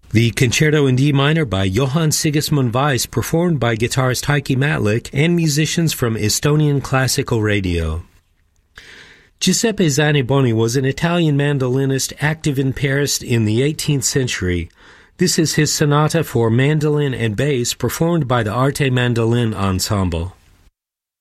The Concerto in D minor by Johann Sigismund Weiss, performed by guitarist Heikki Matlik and musicians from Estonian Classical Radio. Giuseppe Zanniboni was an Italian mandolinist active in Paris in the 18th century. This is his sonata for mandolin and bass, performed by the Arte Mandolin Ensemble.